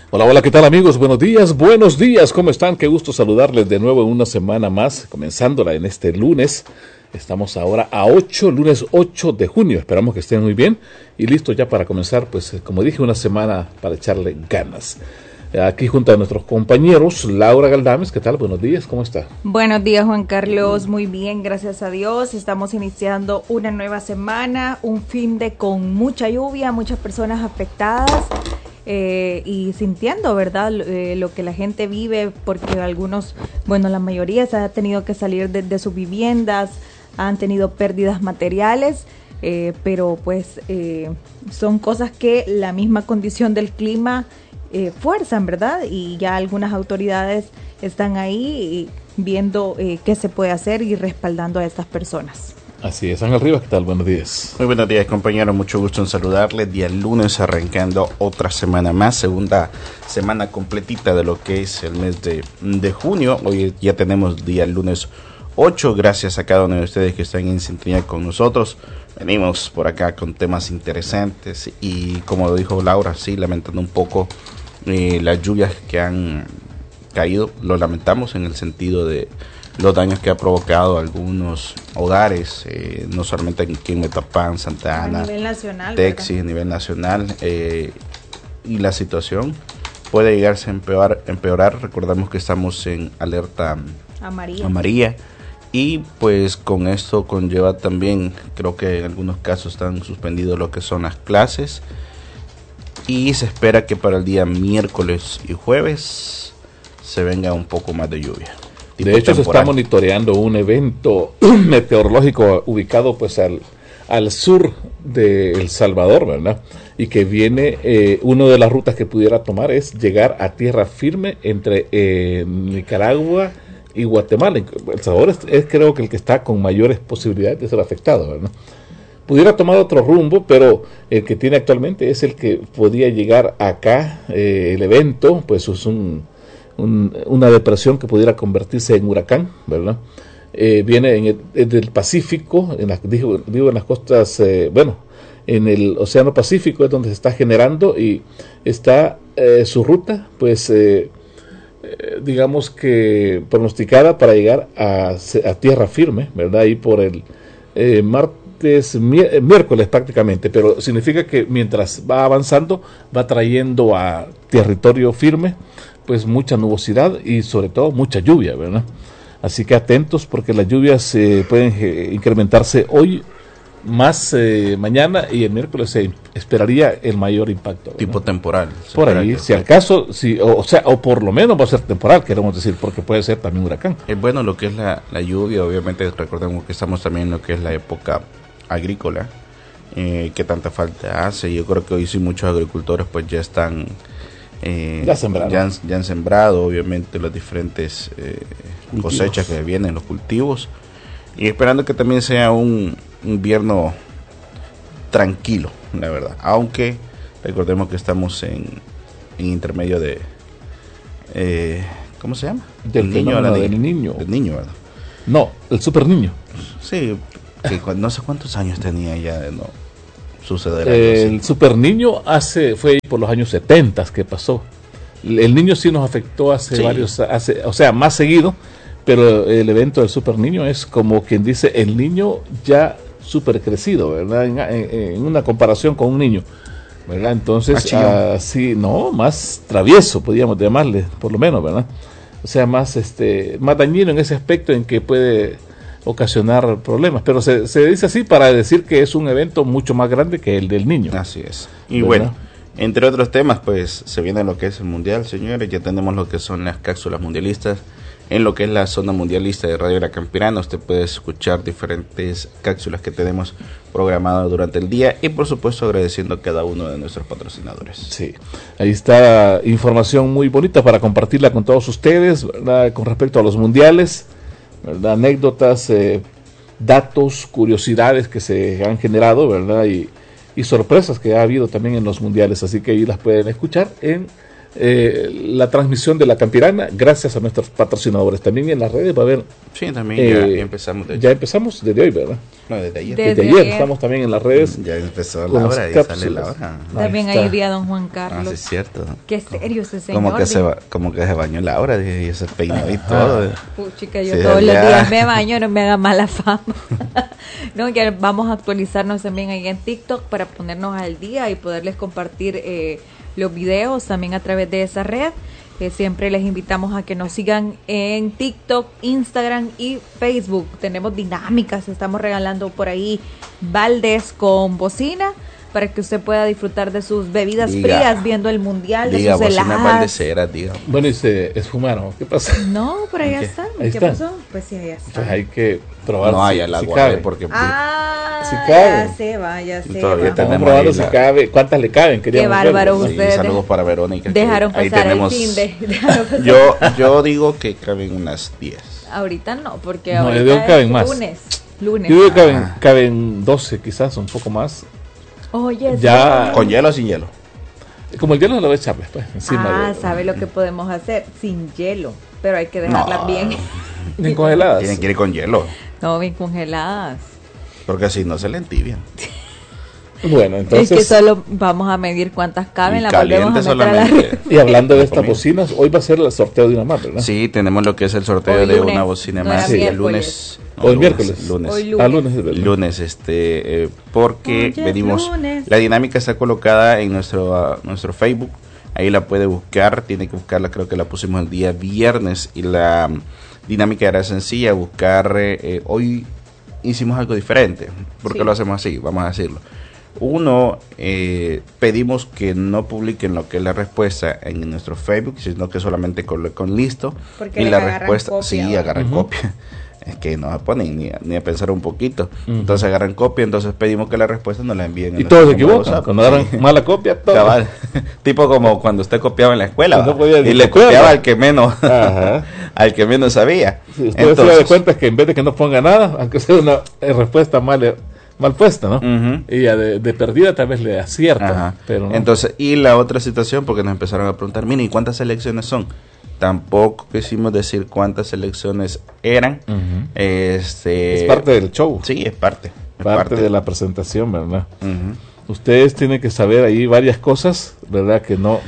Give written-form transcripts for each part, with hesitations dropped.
Hola, hola, ¿qué tal amigos? Buenos días, ¿cómo están? Qué gusto saludarles de nuevo en una semana más, comenzándola en este lunes. Estamos ahora a lunes 8 de junio, esperamos que estén muy bien y listos ya para comenzar, pues como dije, una semana para echarle ganas. Aquí junto a nuestros compañeros, Laura Galdames, ¿qué tal? Buenos días, ¿cómo está? Buenos días, Juan Carlos, muy bien, gracias a Dios. Estamos iniciando una nueva semana, un fin de con mucha lluvia, muchas personas afectadas. Y sintiendo, ¿verdad? Lo que la gente vive, porque algunos, bueno, la mayoría se ha tenido que salir de sus viviendas, han tenido pérdidas materiales, pero pues son cosas que la misma condición del clima fuerzan, ¿verdad? Y ya algunas autoridades están ahí viendo qué se puede hacer y respaldando a estas personas. Así es, Ángel Rivas, ¿qué tal? Buenos días. Muy buenos días, compañeros, mucho gusto en saludarles. Día lunes arrancando otra semana más, segunda semana completita de lo que es el mes de junio. Hoy ya tenemos día lunes 8, gracias a cada uno de ustedes que están en sintonía con nosotros. Venimos por acá con temas interesantes y como lo dijo Laura, sí, lamentando un poco las lluvias que han caído. Lo lamentamos en el sentido de los daños que ha provocado algunos hogares, no solamente aquí en Metapán, Santa Ana, a nivel nacional, Texas, a nivel nacional, y la situación puede llegarse a empeorar. Recordamos que estamos en alerta amarilla y pues con esto conlleva también, creo que en algunos casos están suspendidos lo que son las clases y se espera que para el día miércoles y jueves se venga un poco más de lluvia. De hecho, se está monitoreando un evento meteorológico ubicado pues al sur de El Salvador, ¿verdad? Y que viene, una de las rutas que pudiera tomar es llegar a tierra firme entre Nicaragua y Guatemala. El Salvador es creo que el que está con mayores posibilidades de ser afectado, ¿verdad? Pudiera tomar otro rumbo, pero el que tiene actualmente es el que podía llegar acá. El evento, pues es una depresión que pudiera convertirse en huracán, ¿verdad? Viene del Pacífico, digo en las costas, en el Océano Pacífico es donde se está generando y está su ruta, pues digamos que pronosticada para llegar a tierra firme, ¿verdad? Ahí por el miércoles prácticamente, pero significa que mientras va avanzando va trayendo a territorio firme pues mucha nubosidad y sobre todo mucha lluvia, ¿verdad? Así que atentos porque las lluvias pueden incrementarse hoy más mañana y el miércoles se esperaría el mayor impacto, ¿verdad? Tipo temporal. Por ahí, si al caso, o por lo menos va a ser temporal, queremos decir, porque puede ser también huracán. Es bueno lo que es la lluvia, obviamente recordemos que estamos también en lo que es la época agrícola, que tanta falta hace. Yo creo que hoy sí muchos agricultores pues ya están... ya han sembrado obviamente las diferentes cosechas que vienen, los cultivos, y esperando que también sea un invierno tranquilo, la verdad, aunque recordemos que estamos en intermedio de ¿cómo se llama? Del niño, ¿verdad? No, el super niño. Sí, que no sé cuántos años tenía ya de no suceder. El super niño fue por los años 70 que pasó. El niño sí nos afectó o sea, más seguido, pero el evento del super niño es como quien dice el niño ya super crecido, ¿verdad? En una comparación con un niño, ¿verdad? Entonces, así, más travieso, podríamos llamarle, por lo menos, ¿verdad? O sea, más dañino en ese aspecto en que puede ocasionar problemas, pero se dice así para decir que es un evento mucho más grande que el del niño. Así es. Y bueno, entre otros temas, pues se viene lo que es el mundial, señores. Ya tenemos lo que son las cápsulas mundialistas. En lo que es la zona mundialista de Radio La Campirana, usted puede escuchar diferentes cápsulas que tenemos programadas durante el día y por supuesto agradeciendo a cada uno de nuestros patrocinadores. Sí, ahí está información muy bonita para compartirla con todos ustedes, ¿verdad? Con respecto a los mundiales, ¿verdad? Anécdotas, datos, curiosidades que se han generado, ¿verdad? Y sorpresas que ha habido también en los mundiales, así que ahí las pueden escuchar en la transmisión de la Campirana, gracias a nuestros patrocinadores. También en las redes va a haber. Sí, también ya empezamos. Ya empezamos desde hoy, ¿verdad? No, desde ayer. Desde ayer estamos también en las redes. Ya empezó la hora, ya sale la hora. También ahí vi a don Juan Carlos. Sí, es cierto. Qué serio ese señor. Como que se bañó Laura y ese peinado y todo. Chica, yo todos los días me baño, no me haga mala fama. No, que vamos a actualizarnos también ahí en TikTok para ponernos al día y poderles compartir los videos también a través de esa red. Siempre les invitamos a que nos sigan en TikTok, Instagram y Facebook. Tenemos dinámicas, estamos regalando por ahí baldes con bocina para que usted pueda disfrutar de sus bebidas frías viendo el mundial, de sus heladas. Bueno, y se esfumaron. ¿Qué pasa? No, por allá están. ¿Qué pasó? Pues sí, allá está. Pues hay que probar. No, allá la guardé porque... si cabe. Ya se va. Estamos probando si cabe. ¿Cuántas le caben? Qué bárbaro ustedes. Saludos para Verónica. Dejaron pasar el fin de... Yo digo que caben unas 10. Ahorita no, porque no, ahorita caben más. Lunes. Yo digo que caben 12 quizás, un poco más. Oye, ya ¿con hielo o sin hielo? Como el hielo lo voy a echar después encima. ¿Sabe lo que podemos hacer? Sin hielo, pero hay que dejarlas bien congeladas. Tienen que ir con hielo. No, bien congeladas. Porque si no se le entibian. Bueno, entonces... Es que solo vamos a medir cuántas caben, la volvemos a meter a la... Y hablando de estas bocinas, hoy va a ser el sorteo de una más, ¿verdad? Sí, tenemos lo que es el sorteo de una bocina más el lunes. O el miércoles. Lunes. Lunes. Porque venimos... La dinámica está colocada en nuestro Facebook. Ahí la puede buscar, tiene que buscarla, creo que la pusimos el día viernes. Y la dinámica era sencilla, buscar... hoy hicimos algo diferente. ¿Por qué lo hacemos así? Vamos a decirlo. Uno, pedimos que no publiquen lo que es la respuesta en nuestro Facebook, sino que solamente con listo. Porque y la respuesta, copia, agarran copia. Es que no se ponen ni a pensar un poquito. Entonces agarran copia, entonces pedimos que la respuesta nos la envíen. Y todos se equivocan. Cuando agarran mala copia, todo. Cabal. Tipo como cuando usted copiaba en la escuela. No y le copiaba al que menos al que menos sabía. Si usted se da cuenta que en vez de que no ponga nada, aunque sea una respuesta mal puesta, ¿no? Y ya de perdida tal vez le acierta. Pero no. Entonces, y la otra situación, porque nos empezaron a preguntar, mire, ¿y cuántas selecciones son? Tampoco quisimos decir cuántas selecciones eran. Es parte del show. Sí, es parte de la presentación, ¿verdad? Ustedes tienen que saber ahí varias cosas, ¿verdad? Que no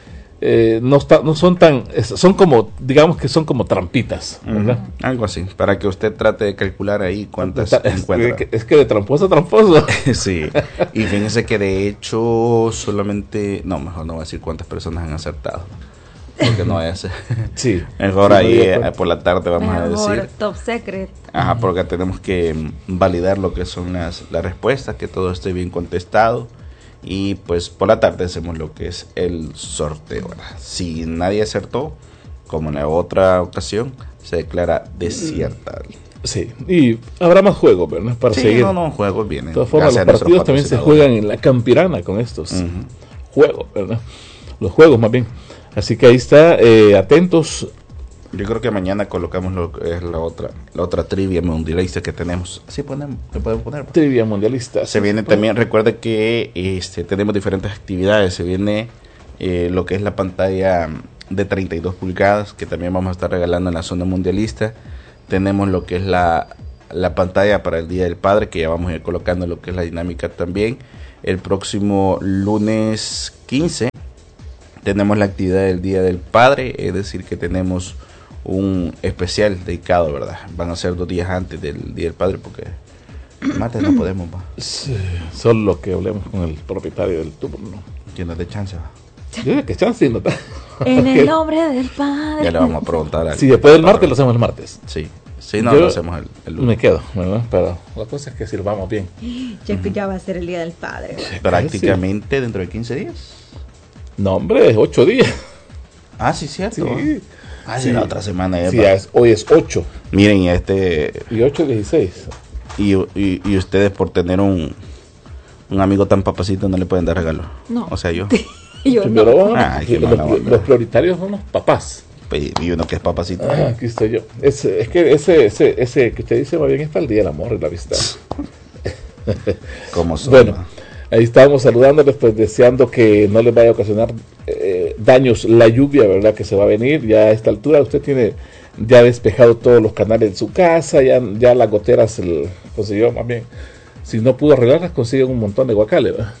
son tan, son como, digamos que son como trampitas, ¿verdad? Algo así, para que usted trate de calcular ahí cuántas encuentra. Es que de tramposo a tramposo. Sí, y fíjense que de hecho solamente, mejor no voy a decir cuántas personas han acertado, porque no vaya a ser. Sí. Mejor ahí por la tarde vamos a decir. Top secret. Porque tenemos que validar lo que son las respuestas, que todo esté bien contestado. Y pues por la tarde hacemos lo que es el sorteo, ¿verdad? Si nadie acertó, como en la otra ocasión, se declara desierta. Sí, y habrá más juegos, ¿verdad? Para seguir. Juegos vienen. De todas formas, los partidos también se juegan en la Campirana con estos juegos, ¿verdad? Los juegos más bien. Así que ahí está, atentos. Yo creo que mañana colocamos lo que es la otra trivia mundialista que tenemos. Así le podemos poner. Trivia mundialista. Se viene también, recuerde que tenemos diferentes actividades. Se viene lo que es la pantalla de 32 pulgadas, que también vamos a estar regalando en la zona mundialista. Tenemos lo que es la pantalla para el Día del Padre, que ya vamos a ir colocando lo que es la dinámica también. El próximo lunes 15 tenemos la actividad del Día del Padre, es decir, que tenemos un especial dedicado, ¿verdad? Van a ser 2 días antes del Día del Padre, porque martes no podemos más. Sí, solo que hablemos con el propietario del turno. Que nos dé chance, ¿va? Yo digo que chance no está. En el nombre del Padre. Ya le vamos a preguntar. Si después del martes lo hacemos el martes. Sí, lo hacemos el lunes. Me quedo, ¿verdad? Pero la cosa es que sirvamos bien. Ya va a ser el Día del Padre. Prácticamente dentro de 15 días. No, hombre, es 8 días. Sí, cierto. Sí. Sí, la otra semana ya. Sí, hoy es 8. Miren, y 8 es 16. Y ustedes por tener un amigo tan papacito no le pueden dar regalo. No. O sea, yo. Primero, los prioritarios son los papás. Y uno que es papacito. Aquí estoy yo. Es que ese que usted dice va bien es para el Día del Amor y la Amistad. ¿Cómo son? Bueno, ahí estábamos saludándoles, pues deseando que no les vaya a ocasionar daños la lluvia, ¿verdad? Que se va a venir ya a esta altura. Usted tiene ya despejado todos los canales de su casa, ya las goteras consiguió más bien. Si no pudo arreglarlas, consigue un montón de guacales, ¿verdad?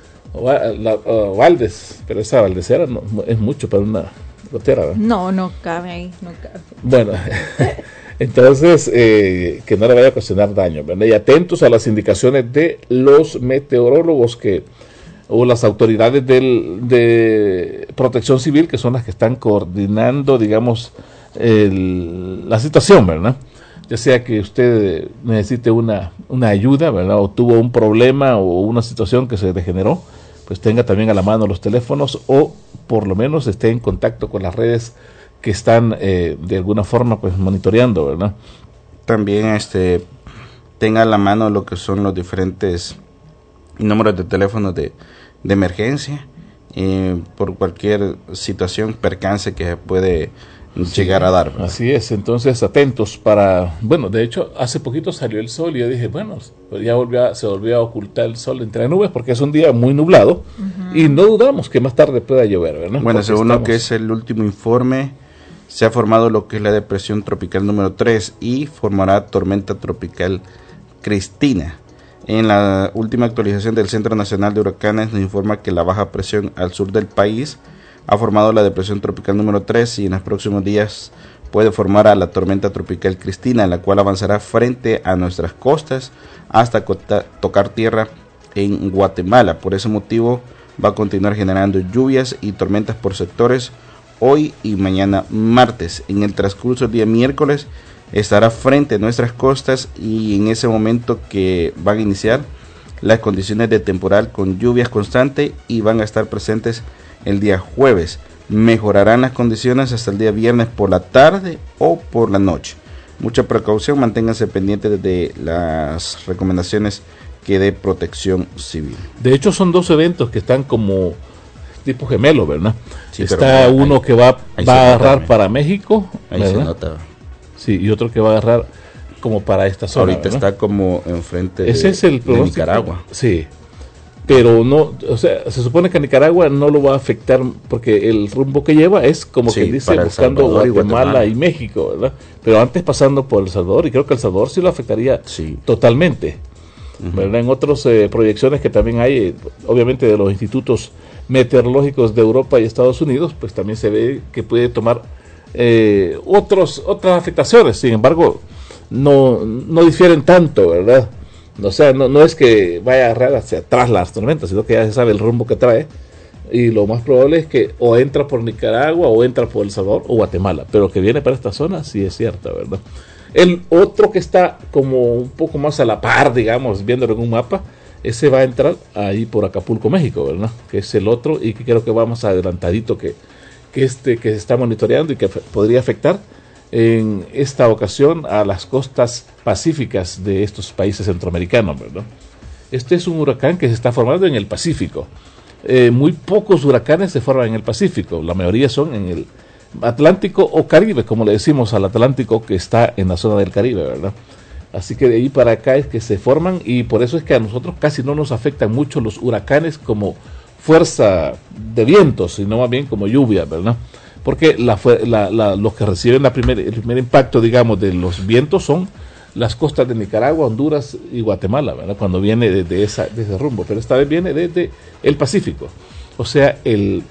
Baldes, pero esa baldecera no, es mucho para una gotera, ¿verdad? No cabe ahí, no cabe. Bueno, entonces que no le vaya a ocasionar daño, ¿verdad? Y atentos a las indicaciones de los meteorólogos o las autoridades de protección civil, que son las que están coordinando, digamos, la situación, ¿verdad? Ya sea que usted necesite una ayuda, ¿verdad? O tuvo un problema o una situación que se degeneró, pues tenga también a la mano los teléfonos o por lo menos esté en contacto con las redes que están de alguna forma pues monitoreando, ¿verdad? También tenga a la mano lo que son los diferentes números de teléfono de emergencia por cualquier situación, percance que puede llegar a dar, ¿verdad? Así es, entonces atentos bueno, de hecho hace poquito salió el sol y yo dije, bueno, ya se volvió a ocultar el sol entre nubes porque es un día muy nublado y no dudamos que más tarde pueda llover, ¿verdad? Bueno, según lo que es el último informe, se ha formado lo que es la depresión tropical número 3 y formará tormenta tropical Cristina. En la última actualización del Centro Nacional de Huracanes nos informa que la baja presión al sur del país ha formado la depresión tropical número 3 y en los próximos días puede formar a la tormenta tropical Cristina, la cual avanzará frente a nuestras costas hasta tocar tierra en Guatemala. Por ese motivo va a continuar generando lluvias y tormentas por sectores hoy y mañana martes. En el transcurso del día miércoles estará frente a nuestras costas y en ese momento que van a iniciar las condiciones de temporal con lluvias constantes y van a estar presentes el día jueves. Mejorarán las condiciones hasta el día viernes por la tarde o por la noche. Mucha precaución, manténganse pendientes de las recomendaciones que dé Protección Civil. De hecho son dos eventos que están como tipo gemelo, ¿verdad? Sí, está uno que va a agarrar para México, ahí ¿verdad? se nota. Sí, y otro que va a agarrar como para esta zona. Ahorita, ¿verdad? Está como enfrente Ese es el de Nicaragua. Sí, pero no, o sea, se supone que a Nicaragua no lo va a afectar porque el rumbo que lleva es como que dice buscando Guatemala y México, ¿verdad? Pero antes pasando por El Salvador, y creo que El Salvador sí lo afectaría totalmente, ¿verdad? En otras proyecciones que también hay, obviamente de los institutos meteorológicos de Europa y Estados Unidos, pues también se ve que puede tomar otras afectaciones. Sin embargo, no difieren tanto, ¿verdad? O sea, no es que vaya a agarrar hacia atrás las tormentas, sino que ya se sabe el rumbo que trae. Y lo más probable es que o entra por Nicaragua, o entra por El Salvador, o Guatemala. Pero que viene para esta zona, sí es cierto, ¿verdad? El otro que está como un poco más a la par, digamos, viéndolo en un mapa, ese va a entrar ahí por Acapulco, México, ¿verdad? Que es el otro y que creo que va más adelantadito que se está monitoreando y que podría afectar en esta ocasión a las costas pacíficas de estos países centroamericanos, ¿verdad? Este es un huracán que se está formando en el Pacífico. Muy pocos huracanes se forman en el Pacífico, la mayoría son en el Atlántico o Caribe, como le decimos al Atlántico que está en la zona del Caribe, ¿verdad? Así que de ahí para acá es que se forman y por eso es que a nosotros casi no nos afectan mucho los huracanes como fuerza de vientos, sino más bien como lluvia, ¿verdad? Porque los que reciben el primer impacto, digamos, de los vientos son las costas de Nicaragua, Honduras y Guatemala, ¿verdad? Cuando viene desde ese rumbo, pero esta vez viene desde el Pacífico. O sea, el